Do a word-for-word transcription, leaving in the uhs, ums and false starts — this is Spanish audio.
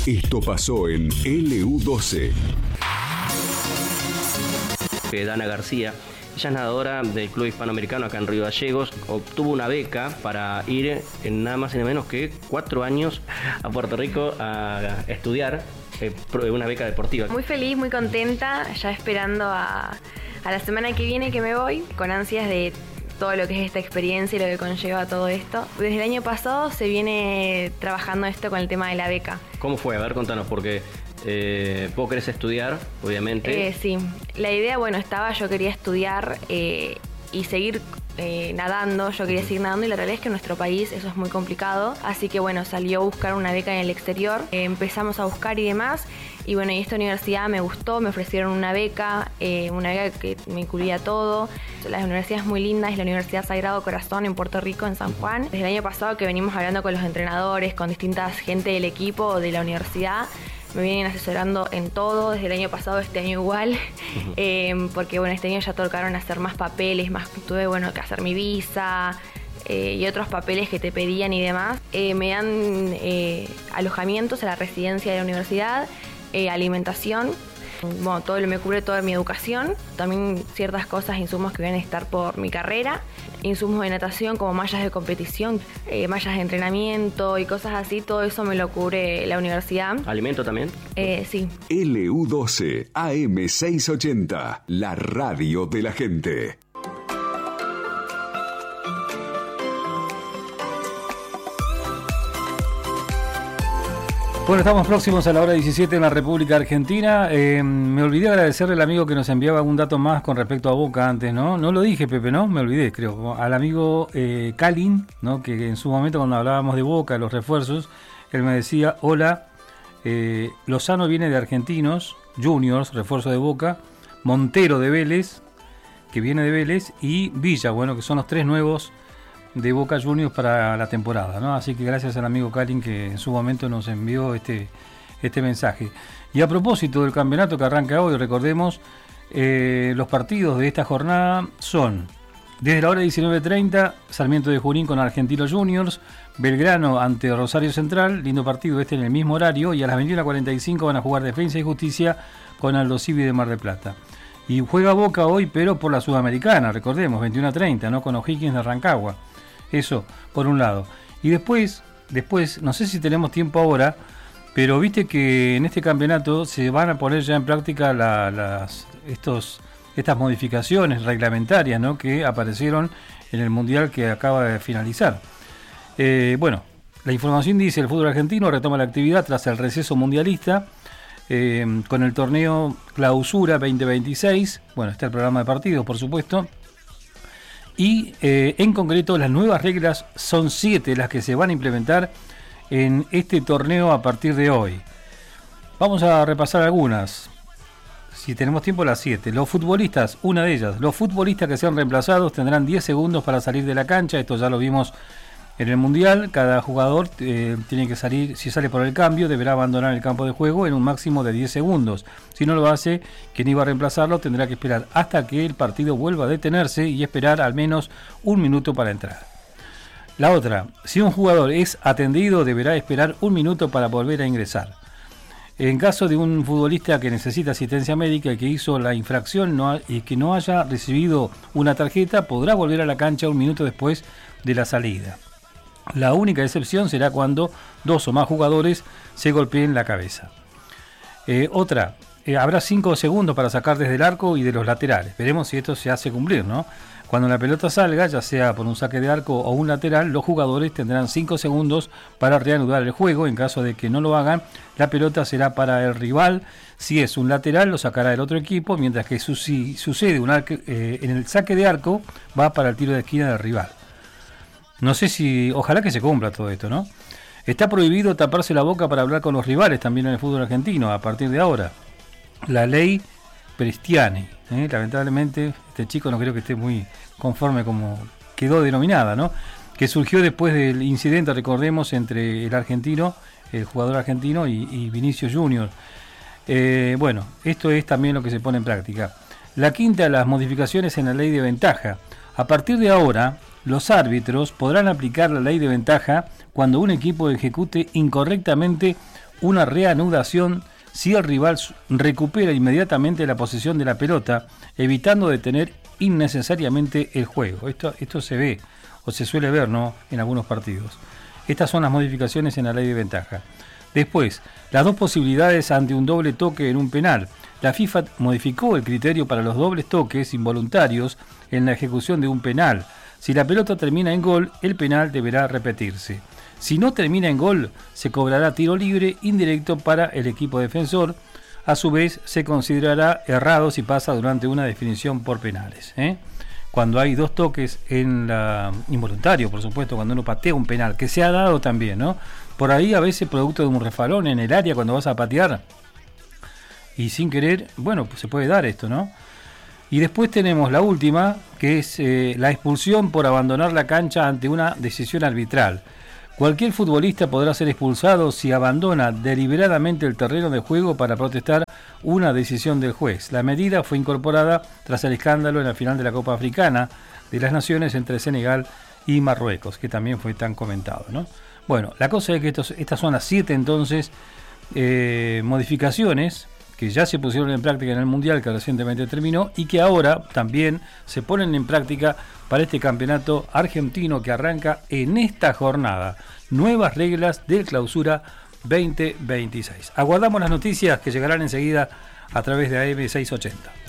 Esto pasó en L U doce. Dana García, ella es nadadora del Club Hispanoamericano acá en Río Gallegos, obtuvo una beca para ir en nada más y nada menos que cuatro años a Puerto Rico a estudiar eh, una beca deportiva. Muy feliz, muy contenta, ya esperando a, a la semana que viene que me voy, con ansias de todo lo que es esta experiencia y lo que conlleva todo esto. Desde el año pasado se viene trabajando esto con el tema de la beca. ¿Cómo fue? A ver, contanos, porque eh, vos querés estudiar, obviamente. Eh, sí, la idea, bueno, estaba, yo quería estudiar eh, y seguir eh, nadando, yo quería seguir nadando y la realidad es que en nuestro país eso es muy complicado, así que bueno, salió a buscar una beca en el exterior, eh, empezamos a buscar y demás. Y bueno, y esta universidad me gustó, me ofrecieron una beca, eh, una beca que me incluía todo. La universidad es muy linda, es la Universidad Sagrado Corazón en Puerto Rico, en San Juan. Desde el año pasado que venimos hablando con los entrenadores, con distintas gente del equipo de la universidad, me vienen asesorando en todo, desde el año pasado, este año igual, uh-huh. eh, porque bueno, este año ya tocaron hacer más papeles, más tuve bueno que hacer mi visa, Eh, y otros papeles que te pedían y demás. Eh, me dan eh, alojamientos a la residencia de la universidad, eh, alimentación, bueno, todo lo me cubre toda mi educación, también ciertas cosas, insumos que van a estar por mi carrera, insumos de natación como mallas de competición, eh, mallas de entrenamiento y cosas así, todo eso me lo cubre la universidad. ¿Alimento también? Eh, sí. L U doce, A M seiscientos ochenta, la radio de la gente. Bueno, estamos próximos a la hora diecisiete en la República Argentina. Eh, me olvidé agradecerle al amigo que nos enviaba un dato más con respecto a Boca antes, ¿no? No lo dije, Pepe, ¿no? Me olvidé, creo. Al amigo eh, Kalin, ¿no? Que en su momento cuando hablábamos de Boca, los refuerzos, él me decía, hola, eh, Lozano viene de Argentinos, Juniors, refuerzo de Boca, Montero de Vélez, que viene de Vélez, y Villa, bueno, que son los tres nuevos de Boca Juniors para la temporada, ¿no? Así que gracias al amigo Kalin que en su momento nos envió este, este mensaje. Y a propósito del campeonato que arranca hoy, recordemos, eh, los partidos de esta jornada son desde la hora diecinueve treinta, Sarmiento de Junín con Argentinos Juniors, Belgrano ante Rosario Central, lindo partido este en el mismo horario, y a las veintiuna cuarenta y cinco van a jugar Defensa y Justicia con Aldo Civi de Mar del Plata. Y juega Boca hoy, pero por la Sudamericana, recordemos, veintiuna treinta, ¿no? Con O'Higgins de Rancagua. Eso, por un lado. Y después, después, no sé si tenemos tiempo ahora, pero viste que en este campeonato se van a poner ya en práctica la, las, estos, estas modificaciones reglamentarias, ¿no? Que aparecieron en el Mundial que acaba de finalizar. Eh, bueno, la información dice, el fútbol argentino retoma la actividad tras el receso mundialista, eh, con el torneo Clausura veinte veintiséis, bueno, está el programa de partidos, por supuesto. Y eh, en concreto las nuevas reglas son siete las que se van a implementar en este torneo a partir de hoy. Vamos a repasar algunas. Si tenemos tiempo, las siete. Los futbolistas, una de ellas, los futbolistas que sean reemplazados tendrán diez segundos para salir de la cancha. Esto ya lo vimos en el Mundial. Cada jugador eh, tiene que salir, si sale por el cambio, deberá abandonar el campo de juego en un máximo de diez segundos. Si no lo hace, quien iba a reemplazarlo tendrá que esperar hasta que el partido vuelva a detenerse y esperar al menos un minuto para entrar. La otra, si un jugador es atendido, deberá esperar un minuto para volver a ingresar. En caso de un futbolista que necesita asistencia médica y que hizo la infracción no ha, y que no haya recibido una tarjeta, podrá volver a la cancha un minuto después de la salida. La única excepción será cuando dos o más jugadores se golpeen la cabeza. Eh, otra, eh, habrá cinco segundos para sacar desde el arco y de los laterales. Veremos si esto se hace cumplir, ¿no? Cuando la pelota salga, ya sea por un saque de arco o un lateral, los jugadores tendrán cinco segundos para reanudar el juego. En caso de que no lo hagan, la pelota será para el rival. Si es un lateral, lo sacará el otro equipo, mientras que su, si sucede un arco, eh, en el saque de arco, va para el tiro de esquina del rival. No sé si, ojalá que se cumpla todo esto, ¿no? Está prohibido taparse la boca para hablar con los rivales también en el fútbol argentino, a partir de ahora. La ley Prestiani, ¿eh? Lamentablemente, este chico no creo que esté muy conforme como quedó denominada, ¿no? Que surgió después del incidente, recordemos, entre el argentino, el jugador argentino y, y Vinicius Junior. Eh, bueno, esto es también lo que se pone en práctica. La quinta, las modificaciones en la ley de ventaja. A partir de ahora, los árbitros podrán aplicar la ley de ventaja cuando un equipo ejecute incorrectamente una reanudación si el rival recupera inmediatamente la posesión de la pelota, evitando detener innecesariamente el juego. Esto, esto se ve, o se suele ver, ¿no?, en algunos partidos. Estas son las modificaciones en la ley de ventaja. Después, las dos posibilidades ante un doble toque en un penal. La FIFA modificó el criterio para los dobles toques involuntarios en la ejecución de un penal. Si la pelota termina en gol, el penal deberá repetirse. Si no termina en gol, se cobrará tiro libre indirecto para el equipo defensor. A su vez, se considerará errado si pasa durante una definición por penales, ¿eh? Cuando hay dos toques en la involuntario, por supuesto, cuando uno patea un penal, que se ha dado también, ¿no? Por ahí a veces producto de un refalón en el área cuando vas a patear y sin querer, bueno, pues se puede dar esto, ¿no? Y después tenemos la última, que es eh, la expulsión por abandonar la cancha ante una decisión arbitral. Cualquier futbolista podrá ser expulsado si abandona deliberadamente el terreno de juego para protestar una decisión del juez. La medida fue incorporada tras el escándalo en la final de la Copa Africana de las Naciones entre Senegal y Marruecos, que también fue tan comentado, ¿no? Bueno, la cosa es que estos, estas son las siete entonces eh, modificaciones que ya se pusieron en práctica en el Mundial que recientemente terminó y que ahora también se ponen en práctica para este campeonato argentino que arranca en esta jornada. Nuevas reglas del Clausura veinte veintiséis. Aguardamos las noticias que llegarán enseguida a través de A M seiscientos ochenta.